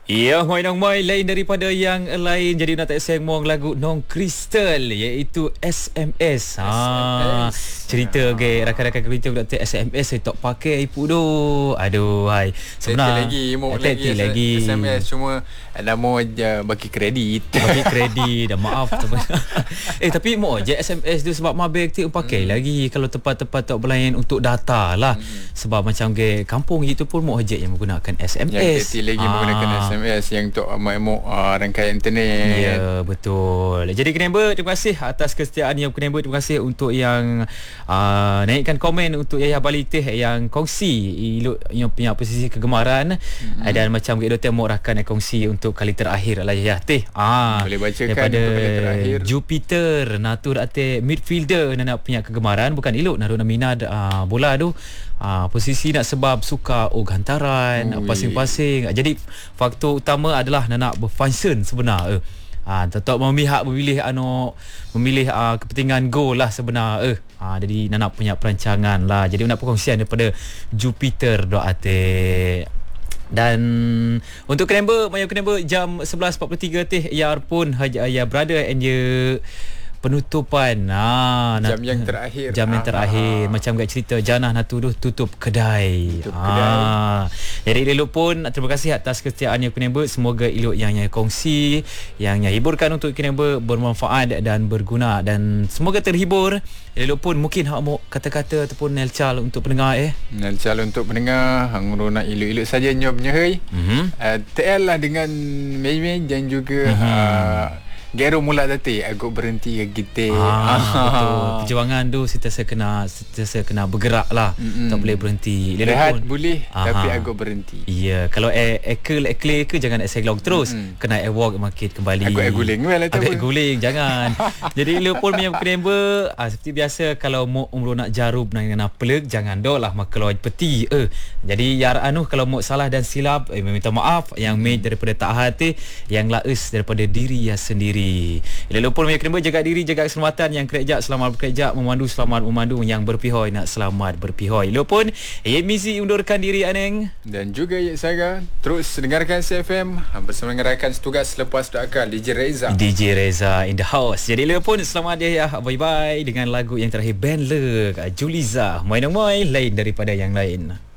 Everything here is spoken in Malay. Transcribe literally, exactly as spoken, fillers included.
Ya, Moy Nong Moy lain daripada yang lain. Jadi nak tak sengmong lagu Nong Crystal iaitu S M S. Ha, S M S. Cerita ke rakan-rakan kereta budak S M S saya tak pakai ipu tu. Aduh hai. Sebenarnya lagi mau lagi, lagi S M S cuma nama je bagi kredit. Bagi kredit dah maaf. eh tapi mau je S M S tu sebab mabek tak pakai hmm. lagi kalau tempat-tempat tak berlayan untuk data lah. Hmm. Sebab macam ke kampung itu pun mau je yang menggunakan S M S. Yang kecil lagi ha. menggunakan S M S yang untuk mau uh, rangkaian internet. Ya, betul. Jadi Kenember, terima kasih atas kesetiaan yang Kenember. Terima kasih untuk yang uh, naikkan komen untuk Yahya Bali teh yang kongsi iluk yang punya posisi kegemaran. Mm-hmm. Dan macam kita tengok rakan yang kongsi untuk kali terakhir lah Yahya teh. Ah, boleh bacakan daripada untuk kali terakhir. Jupiter natur ate midfielder nak punya kegemaran bukan iluk naruh minat uh, bola tu. Uh, posisi nak sebab suka og hantaran, Ui. pasing-pasing. Jadi faktor utama adalah nak berfunction sebenar. Eh. Ah, tetap memihak memilih anu memilih uh, kepentingan gol lah sebenar. Eh. Ah, jadi nak punya perancangan lah. Jadi nak perkongsian daripada Jupiter dok ate. Dan untuk Kenember, Maya Kenember jam sebelas empat puluh tiga teh ya pun Haji Ayah brother and ye penutupan ah, jam yang terakhir jam yang terakhir ah. Macam kat cerita Janah Natuduh tutup kedai, tutup kedai. Ah. Jadi Iluk pun terima kasih atas kesetiaan yang Kenember. Semoga Iluk yang yang kongsi yang yang hiburkan untuk Kenember bermanfaat dan berguna dan semoga terhibur. Iluk pun mungkin hak mau kata-kata ataupun nelcal untuk pendengar eh nelcal untuk pendengar hang nak Iluk-iluk saja nyobnya hei mm-hmm. uh, T L lah dengan Mei-Mei dan juga mm-hmm. uh, Gero mula tadi aku berhenti ke kita. Ah, betul. Perjuangan tu sentiasa kena sentiasa kena bergerak lah. Mm-mm. Tak boleh berhenti. Dia rehat pun, boleh aha. Tapi aku berhenti. Ya, kalau ekle ekle ke jangan excelong terus. Mm-mm. Kena walk market kembali. Aku guling well tu. Aku guling jangan. Jadi lu pun punya Kenember ah, seperti biasa kalau mau umur nak jarub nak nak plug jangan dah lah mak keluar peti eh. Jadi yar anu kalau mau salah dan silap eh, minta maaf yang mm. made daripada tak hati yang laes daripada diri ya sendiri. Elok pun Kenember jaga diri, jaga keselamatan yang kerja selamat bekerja, memandu selamat memandu, yang berpihoi nak selamat berpihoi. Elok pun Ayat Mizi undurkan diri aneng dan juga Ayat Saga terus dengarkan C F M bersama dengan rakan setugas selepas doakan D J Reza. D J Reza in the house. Jadi elok pun selamat dia ya. Bye bye dengan lagu yang terakhir band Le Juliza. Moy Nong Moy lain daripada yang lain.